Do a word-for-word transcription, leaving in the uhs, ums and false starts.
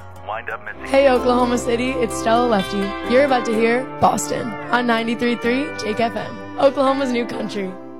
Wind up missing. Hey Oklahoma City, it's Stella Lefty. You're about to hear Boston on ninety-three point three Jake F M, Oklahoma's new country.